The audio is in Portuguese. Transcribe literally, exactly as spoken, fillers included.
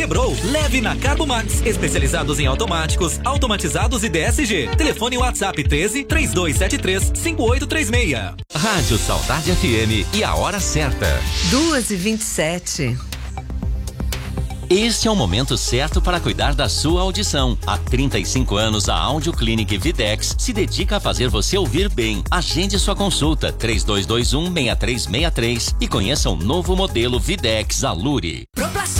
Quebrou? Leve na Carbomax, especializados em automáticos, automatizados e D S G. Telefone WhatsApp treze, três dois sete três, cinco oito três seis. Rádio Saudade F M e a hora certa. duas e vinte e sete. Este é o momento certo para cuidar da sua audição. Há trinta e cinco anos, a Audio Clinic Videx se dedica a fazer você ouvir bem. Agende sua consulta três dois dois um, seis três seis três e conheça o novo modelo Videx Alure.